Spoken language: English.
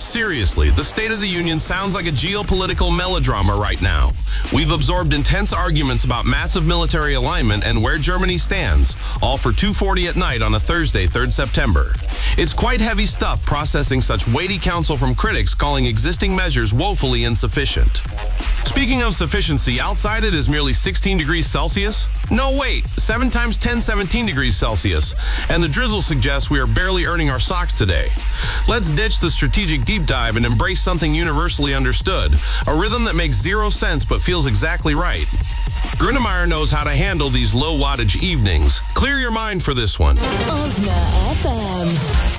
Seriously, the State of the Union sounds like a geopolitical melodrama right now. We've absorbed intense arguments about massive military alignment and where Germany stands, all for 2:40 at night on a Thursday, 3rd September. It's quite heavy stuff processing such weighty counsel from critics calling existing measures woefully insufficient. Speaking of sufficiency, outside it is merely 16 degrees Celsius. No, wait, 7 times 10, 17 degrees Celsius. And the drizzle suggests we are barely earning our socks today. Let's ditch the strategic deep dive and embrace something universally understood. A rhythm that makes zero sense but feels exactly right. Grönemeyer knows how to handle these low wattage evenings. Clear your mind for this one. Ozna FM.